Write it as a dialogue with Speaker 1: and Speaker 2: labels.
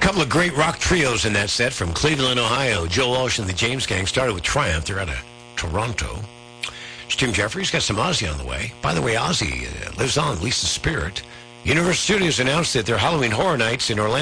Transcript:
Speaker 1: couple of great rock trios in that set from Cleveland, Ohio. Joe Walsh and the James Gang started with Triumph. They're out of Toronto. It's Jim Jeffries. Got some Ozzy on the way. By the way, Ozzy lives on, Lisa's spirit. Universal Studios announced that their Halloween Horror Nights in Orlando